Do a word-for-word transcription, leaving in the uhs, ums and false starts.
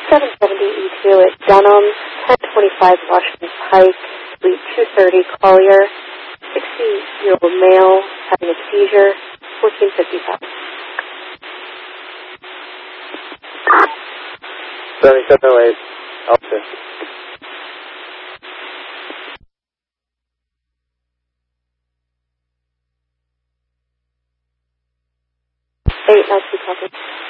seven seventy E two at Dunham, ten twenty-five Washington Pike, Suite two thirty Collier, sixty-year-old male having a seizure, fourteen fifty-five. seventy-seven oh eight, Alpha. eight, nine two, copy.